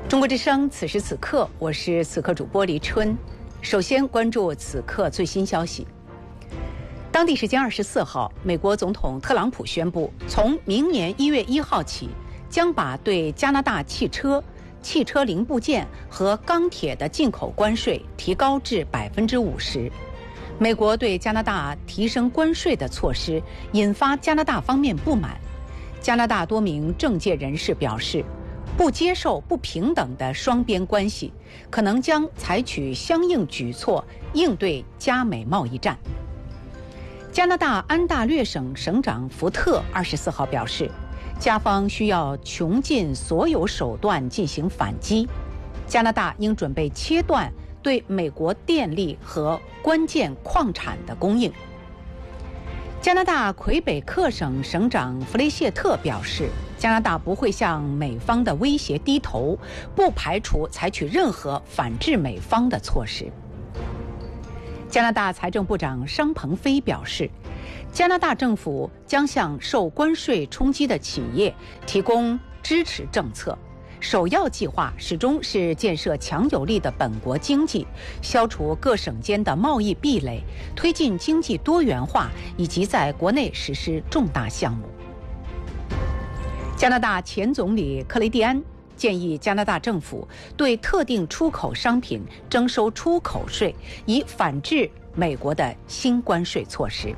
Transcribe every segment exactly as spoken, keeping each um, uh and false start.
中国之声，此时此刻，我是此刻主播黎春。首先关注此刻最新消息。当地时间二十四号，美国总统特朗普宣布，从明年一月一号起，将把对加拿大汽车、汽车零部件和钢铁的进口关税提高至百分之五十。美国对加拿大提升关税的措施引发加拿大方面不满。加拿大多名政界人士表示，不接受不平等的双边关系，可能将采取相应举措应对加美贸易战。加拿大安大略省省长福特二十四号表示，加方需要穷尽所有手段进行反击，加拿大应准备切断对美国电力和关键矿产的供应。加拿大魁北克省省长弗雷谢特表示，加拿大不会向美方的威胁低头，不排除采取任何反制美方的措施。加拿大财政部长商鹏飞表示，加拿大政府将向受关税冲击的企业提供支持政策，首要计划始终是建设强有力的本国经济，消除各省间的贸易壁垒，推进经济多元化，以及在国内实施重大项目。加拿大前总理克雷蒂安建议加拿大政府对特定出口商品征收出口税，以反制美国的新关税措施。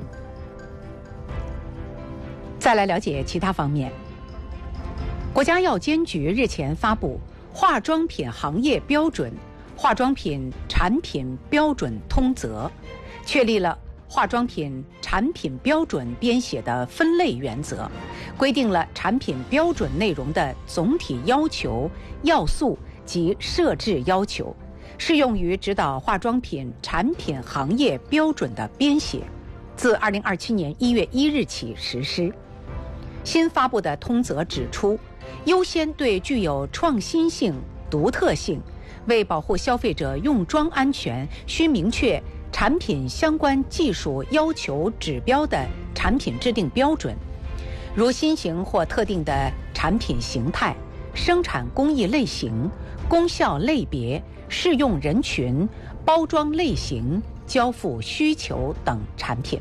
再来了解其他方面。国家药监局日前发布《化妆品行业标准化妆品产品标准通则》，确立了化妆品产品标准编写的分类原则，规定了产品标准内容的总体要求、要素及设置要求，适用于指导化妆品产品行业标准的编写，自二零二七年一月一日起实施。新发布的通则指出，优先对具有创新性、独特性，为保护消费者用妆安全，需明确产品相关技术要求指标的产品制定标准，如新型或特定的产品形态、生产工艺类型、功效类别、适用人群、包装类型、交付需求等产品。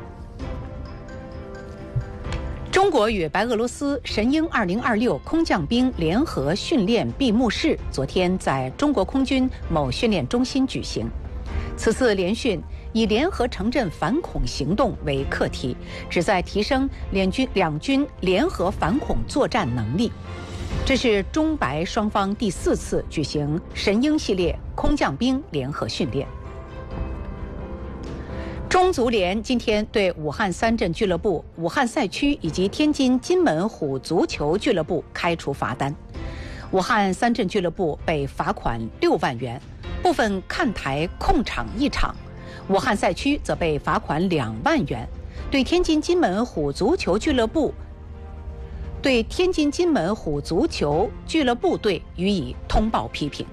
中国与白俄罗斯神鹰二零二六空降兵联合训练闭幕式昨天在中国空军某训练中心举行。此次联训以联合城镇反恐行动为课题，旨在提升两军两军联合反恐作战能力。这是中白双方第四次举行神鹰系列空降兵联合训练。中足联今天对武汉三镇俱乐部、武汉赛区以及天津金门虎足球俱乐部开除罚单。武汉三镇俱乐部被罚款六万元，部分看台控场一场；武汉赛区则被罚款两万元。对天津金门虎足球俱乐部，对天津金门虎足球俱乐部队予以通报批评。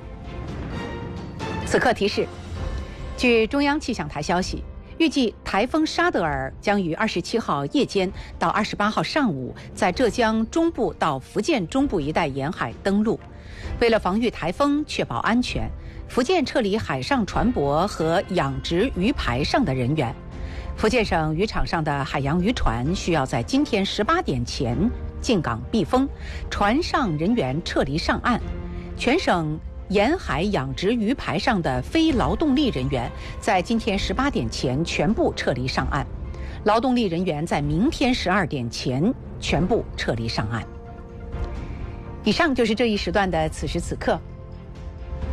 此刻提示，据中央气象台消息，预计台风沙德尔将于二十七号夜间到二十八号上午在浙江中部到福建中部一带沿海登陆。为了防御台风，确保安全，福建撤离海上船舶和养殖鱼排上的人员。福建省渔场上的海洋渔船需要在今天十八点前进港避风，船上人员撤离上岸。全省沿海养殖鱼排上的非劳动力人员在今天十八点前全部撤离上岸，劳动力人员在明天十二点前全部撤离上岸。以上就是这一时段的此时此刻。